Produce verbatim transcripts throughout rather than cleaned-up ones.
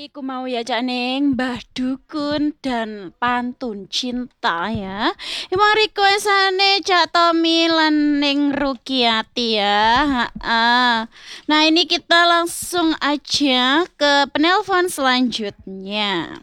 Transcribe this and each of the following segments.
Iku mau ya Cak Ning, Mbah Dukun dan Pantun Cinta ya. Emang requestane Cak Tommy lan Ning Rukiati ya. Ha-ha. Nah ini kita langsung aja ke penelpon selanjutnya.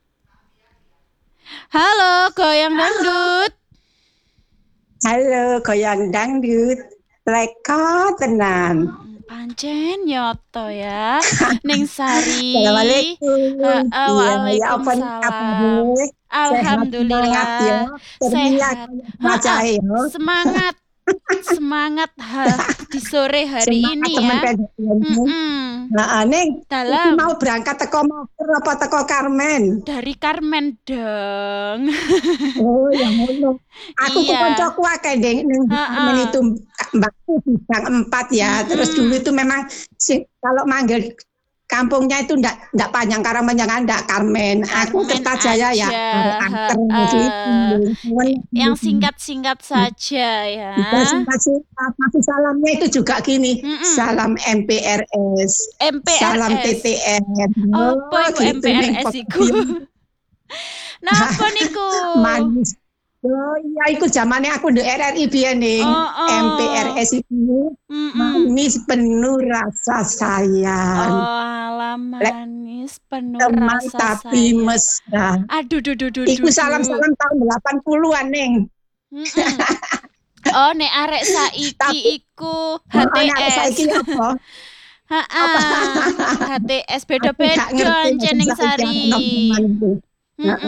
Halo, goyang dangdut. Halo, goyang dangdut. Leka tenan. Pancen nyoto ya. Ning Sari. Assalamualaikum. Heeh, Iya, ya apa nih waalaikumsalam. kabarnya? Sehat semangat ya. Alhamdulillah Ceria sehat. kayak Heeh, Macahe ya. semangat semangat ha, di sore hari Semangat ini teman ya. pendek ini. Mm-mm. Nah, Neng, iki Dalam mau berangkat teko Makur apa teko Karmen? dari Karmen dong. Oh, yang ngono. Aku ku Iya. koncoku akeh Deng ning Karmen Heeh. itu mbakku bidang empat ya. Terus dulu Mm-mm. itu memang si, kalau manggil kampungnya itu ndak ndak panjang Karangpanjangan ndak Karmen. Aku Karmen Kertajaya ya, aja. arek angker gitu. Heeh. Yang Cuman singkat-singkat saja ya. kita singkat-singkat masih salamnya itu juga gini, Mm-mm. salam M P R S, salam M P R S. T T N, Apa oh iku gitu neng M P R S iku? pokoknya Napa niku? manis. Oh iya, ikut zamannya aku di R R I biyen ning Oh, oh. M P R S itu Mm-mm. manis penuh rasa sayang. Oh, alam Lek manis penuh teman rasa tapi sayang. mesra. Aduh, duh, duh, duh, Iku duh, duh. salam-salam tahun delapan puluhan neng. Mm-mm. Oh, nek arek Tapi saiki iku anak H T S. saiki apa? Apa? Ha-ah. H T S Aku gak beda-beda ngerti Ceneng maksud saiki Sari. anak teman itu. Mm-mm.